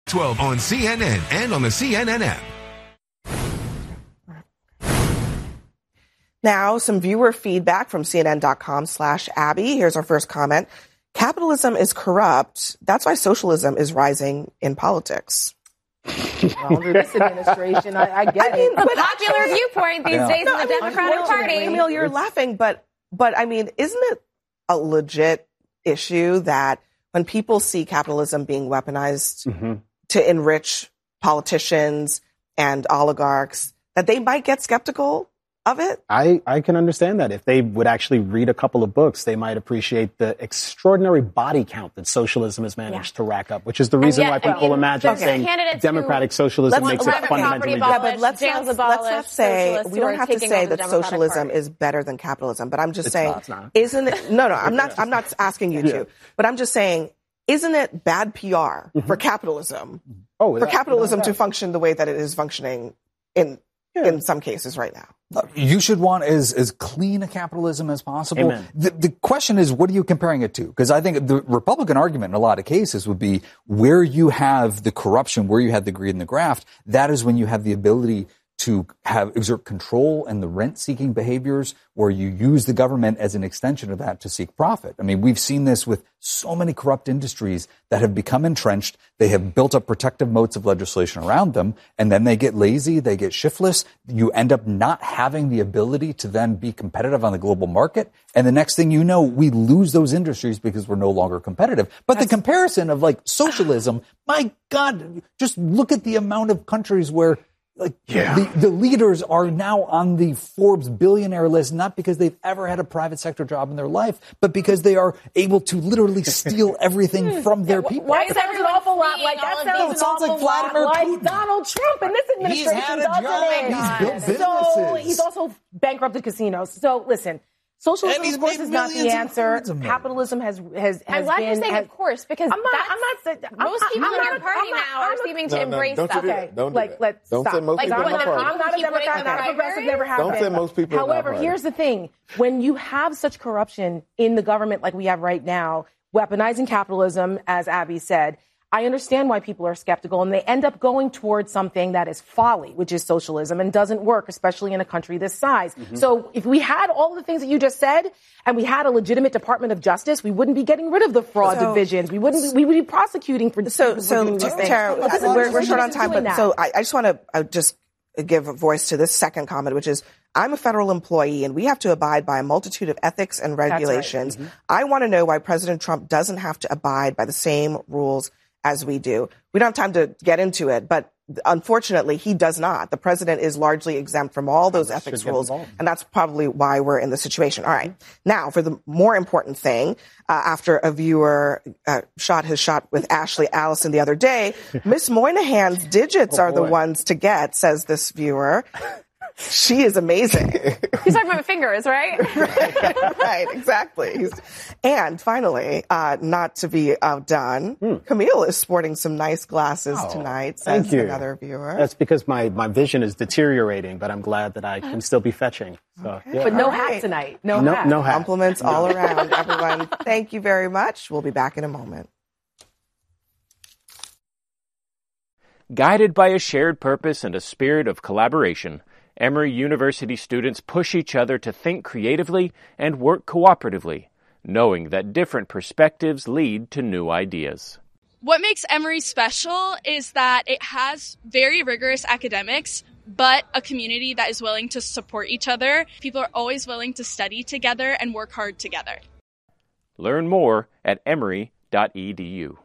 12 on CNN and on the CNN app. Now, some viewer feedback from CNN.com/Abby. Here's our first comment. Capitalism is corrupt. That's why socialism is rising in politics. Well, under this administration, I get it. But popular viewpoint these days in the Democratic Party. Camille, you're laughing, but I mean, isn't it a legit issue that when people see capitalism being weaponized to enrich politicians and oligarchs, that they might get skeptical of it? I can understand that. If they would actually read a couple of books, they might appreciate the extraordinary body count that socialism has managed to rack up, which is the reason why people imagine saying democratic socialism makes it fundamentally different. But let's not say, we don't have to say that socialism is better than capitalism, but I'm just saying, isn't it, no, I'm not asking you to, but I'm just saying, isn't it bad PR for capitalism, for capitalism to function the way that it is functioning in some cases right now? You should want as clean a capitalism as possible. The question is, what are you comparing it to? Because I think the Republican argument in a lot of cases would be where you have the corruption, where you have the greed and the graft, that is when you have the ability to exert control and the rent-seeking behaviors where you use the government as an extension of that to seek profit. I mean, we've seen this with so many corrupt industries that have become entrenched. They have built up protective moats of legislation around them, and then they get lazy, they get shiftless. You end up not having the ability to then be competitive on the global market. And the next thing you know, we lose those industries because we're no longer competitive. But the comparison of like socialism, my God, just look at the amount of countries where the leaders are now on the Forbes billionaire list, not because they've ever had a private sector job in their life, but because they are able to literally steal everything from their people. Why sounds an awful lot like that? Sounds an awful lot like Donald Trump in this administration. He's had a job. He's built businesses. So he's also bankrupted casinos. So listen. Socialism, of course, is not the answer. Capitalism has I'm glad you're saying, of course, because I'm not. Most people in our party now are seeming to embrace that. Okay, let's don't stop. say most people in our party. I'm not a Democrat, not a progressive, never have been. Don't say most people in our However, party. here's the thing: when you have such corruption in the government like we have right now, weaponizing capitalism, as Abby said, I understand why people are skeptical, and they end up going towards something that is folly, which is socialism, and doesn't work, especially in a country this size. So if we had all the things that you just said, and we had a legitimate Department of Justice, we wouldn't be getting rid of the fraud divisions. We would be prosecuting for Tara, we're short on time, but so I just want to just give a voice to this second comment, which is, I'm a federal employee and we have to abide by a multitude of ethics and regulations. Right. I want to know why President Trump doesn't have to abide by the same rules as we do. We don't have time to get into it, but unfortunately, he does not. The president is largely exempt from all those ethics rules, and that's probably why we're in this situation. All right. Now, for the more important thing, after a viewer shot his shot with Ashley Allison the other day, Miss Moynihan's digits are the ones to get, says this viewer. She is amazing. He's talking about fingers, right? Right, exactly. And finally, not to be outdone, Camille is sporting some nice glasses tonight, says another viewer. That's because my vision is deteriorating, but I'm glad that I can still be fetching. So, But no hat tonight. No hat. No hat. Compliments all around, everyone. Thank you very much. We'll be back in a moment. Guided by a shared purpose and a spirit of collaboration, Emory University students push each other to think creatively and work cooperatively, knowing that different perspectives lead to new ideas. What makes Emory special is that it has very rigorous academics, but a community that is willing to support each other. People are always willing to study together and work hard together. Learn more at emory.edu.